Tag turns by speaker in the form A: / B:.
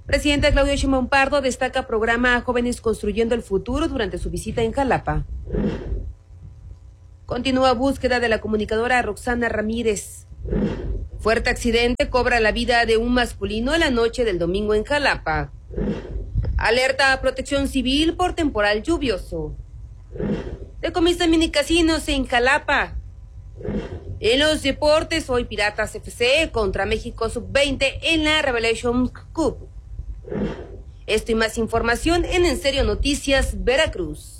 A: Presidenta Claudia Sheinbaum Pardo destaca programa Jóvenes Construyendo el Futuro durante su visita en Jalapa. Continúa búsqueda de la comunicadora Roxana Ramírez. Fuerte accidente cobra la vida de un masculino en la noche del domingo en Jalapa. Alerta a Protección Civil por temporal lluvioso. Decomisan minicasinos en Jalapa. En los deportes, hoy Piratas FC contra México Sub-20 en la Revelation Cup. Esto y más información en Serio Noticias Veracruz.